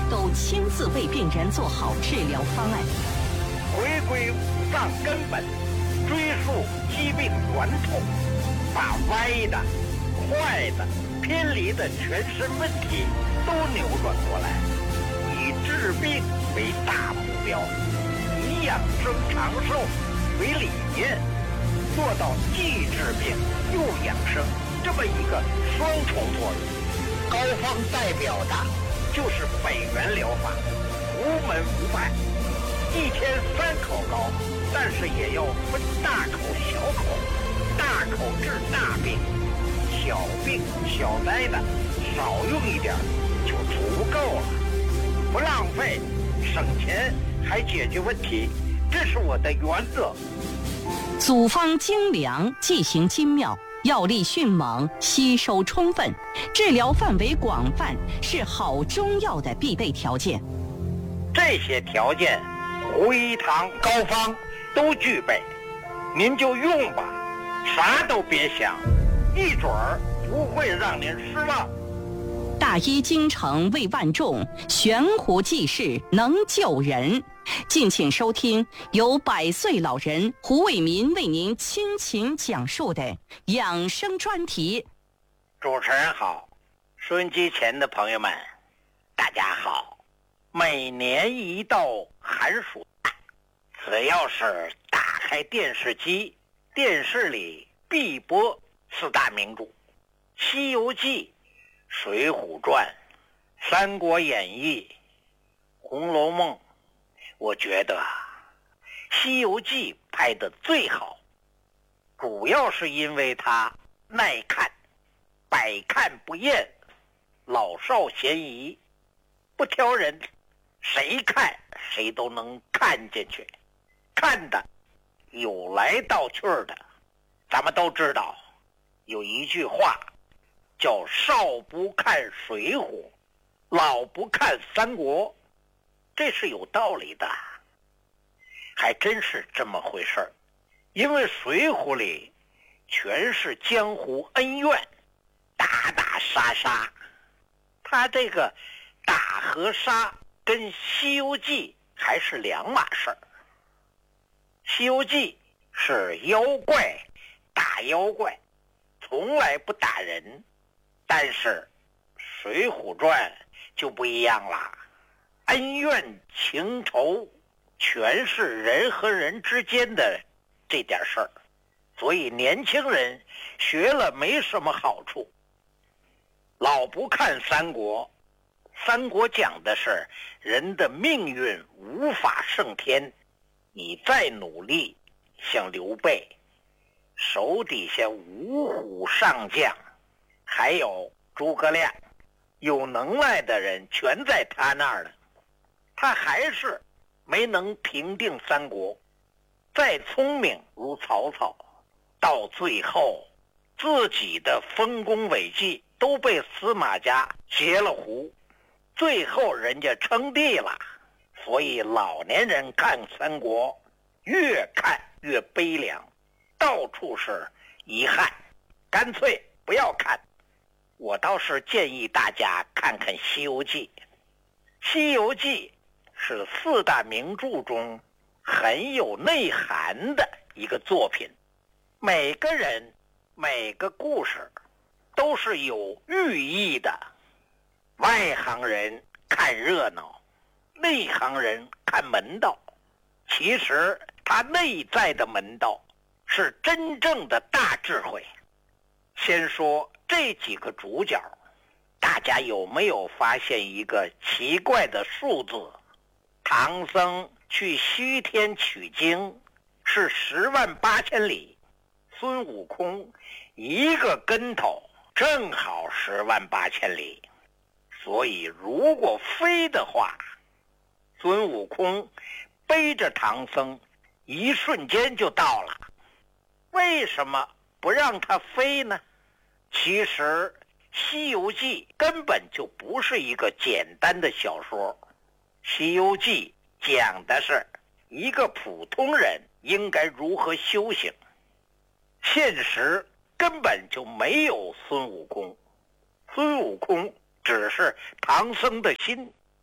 都亲自为病人做好治疗方案。 回归五脏根本，追溯疾病源头，把歪的、坏的、偏离的全身问题都扭转过来，以治病为大目标，以养生长寿为理念，做到既治病又养生这么一个双重作用。高方代表的就是北元疗法，无门无派，一天3口膏，但是也要分大口小口，大口治大病，小病小灾的少用一点就足够了，不浪费，省钱还解决问题，这是我的原则。 组方精良，剂型精妙，药力迅猛，吸收充分，治疗范围广泛，是好中药的必备条件。 这些条件胡一堂高方都具备，您就用吧，啥都别想，一准儿不会让您失望。 大医精诚为万众，悬壶济世能救人。敬请收听由100岁老人胡伟民为您倾情讲述的养生专题。 主持人好，收音机前的朋友们大家好。每年一到寒暑假，只要是打开电视机，电视里必播4大名著：西游记、水浒传、三国演义、红楼梦。我觉得西游记拍得最好，主要是因为它耐看，百看不厌，老少咸宜，不挑人，谁看谁都能看进去，看的有来道趣的。咱们都知道有一句话叫少不看水浒，老不看三国，这是有道理的，还真是这么回事儿。因为水浒里全是江湖恩怨，打打杀杀，他这个打和杀跟西游记还是两码事儿。西游记是妖怪打妖怪，从来不打人，但是水浒传就不一样了，恩怨情仇全是人和人之间的这点事儿，所以年轻人学了没什么好处。老不看三国，三国讲的是人的命运无法胜天，你再努力，像刘备手底下五虎上将，还有诸葛亮，有能耐的人全在他那儿了，他还是没能平定三国。再聪明如曹操，到最后自己的丰功伟绩都被司马家截了胡，最后人家称帝了。所以老年人看三国越看越悲凉，到处是遗憾，干脆不要看。我倒是建议大家看看西游记。西游记是4大名著中很有内涵的一个作品，每个人每个故事都是有寓意的。外行人看热闹，内行人看门道，其实他内在的门道是真正的大智慧。先说这几个主角，大家有没有发现一个奇怪的数字？唐僧去西天取经是108000里，孙悟空一个跟头正好108000里，所以如果飞的话，孙悟空背着唐僧一瞬间就到了。为什么不让他飞呢？其实西游记根本就不是一个简单的小说，西游记讲的是一个普通人应该如何修行。现实根本就没有孙悟空，孙悟空只是唐僧的心，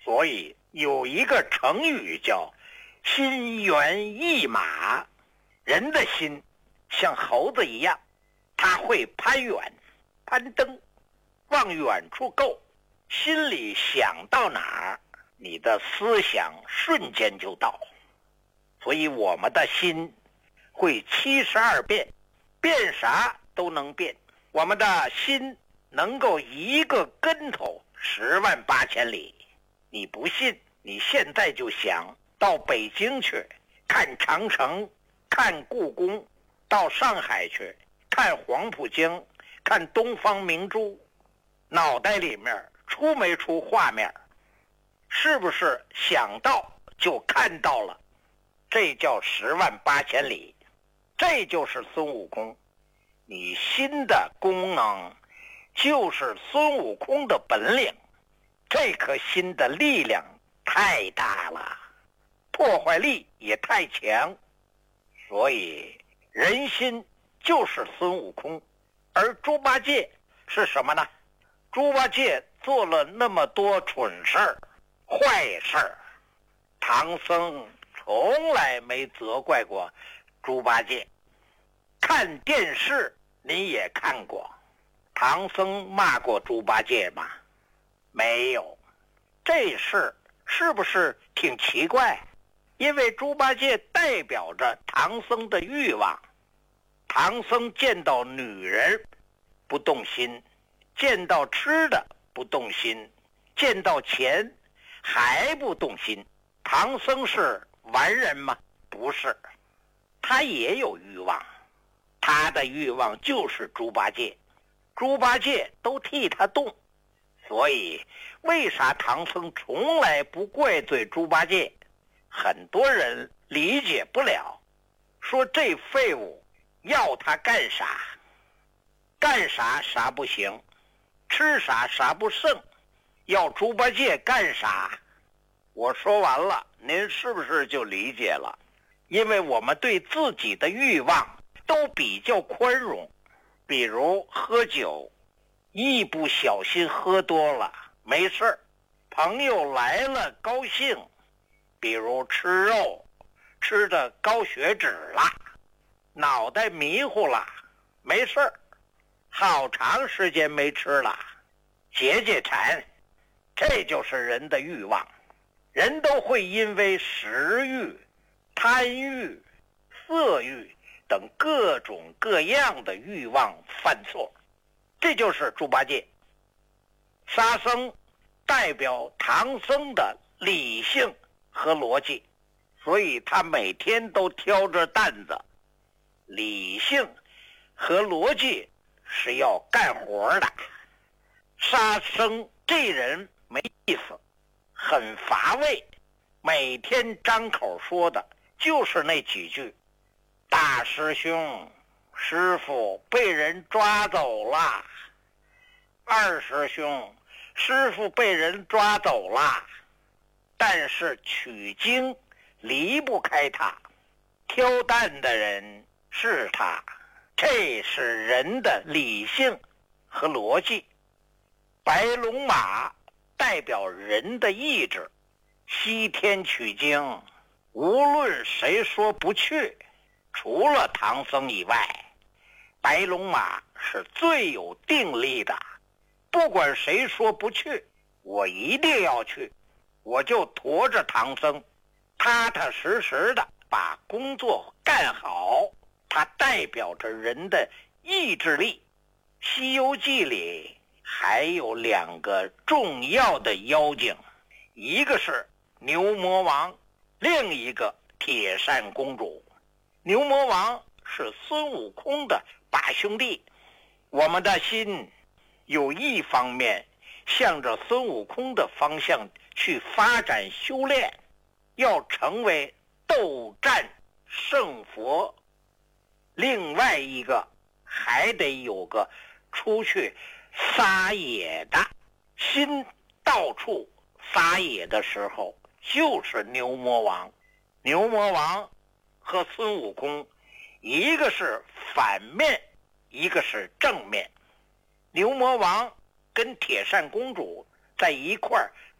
所以有一个成语叫心猿意马。人的心像猴子一样，他会攀援攀登，往远处够，心里想到哪儿，你的思想瞬间就到。所以我们的心会72变，变啥都能变。我们的心能够一个跟头108000里。你不信，你现在就想到北京去看长城，看故宫，到上海去看黄浦江，看东方明珠，脑袋里面出没出画面？是不是想到就看到了？这叫108000里。这就是孙悟空。你心的功能就是孙悟空的本领。这颗心的力量太大了，破坏力也太强，所以人心就是孙悟空。而猪八戒是什么呢？猪八戒做了那么多蠢事儿、坏事儿，唐僧从来没责怪过猪八戒。看电视你也看过，唐僧骂过猪八戒吗？没有。这事是不是挺奇怪？因为猪八戒代表着唐僧的欲望。唐僧见到女人不动心，见到吃的不动心，见到钱还不动心。唐僧是完人吗？不是，他也有欲望。他的欲望就是猪八戒，猪八戒都替他动。所以为啥唐僧从来不怪罪猪八戒？很多人理解不了，说这废物要他干啥？干啥啥不行，吃啥啥不剩，要猪八戒干啥？我说完了，您是不是就理解了？因为我们对自己的欲望都比较宽容。比如喝酒，一不小心喝多了没事，朋友来了高兴。比如吃肉，吃的高血脂了，脑袋迷糊了，没事，好长时间没吃了，解解馋。这就是人的欲望。人都会因为食欲、贪欲、色欲等各种各样的欲望犯错。这就是猪八戒。沙僧代表唐僧的理性和逻辑，所以他每天都挑着担子。理性和逻辑是要干活的。沙僧这人没意思，很乏味，每天张口说的就是那几句：大师兄，师傅被人抓走了；二师兄，师傅被人抓走了。但是取经离不开他，挑担的人是他。这是人的理性和逻辑。白龙马代表人的意志。西天取经，无论谁说不去，除了唐僧以外，白龙马是最有定力的。不管谁说不去，我一定要去。我就驮着唐僧，踏踏实实的把工作干好。它代表着人的意志力。西游记里还有2个重要的妖精，一个是牛魔王，另一个铁扇公主。牛魔王是孙悟空的把兄弟。我们的心有一方面向着孙悟空的方向去发展修炼，要成为斗战胜佛。另外一个还得有个出去撒野的心，到处撒野的时候就是牛魔王。牛魔王和孙悟空一个是反面，一个是正面。牛魔王跟铁扇公主在一块儿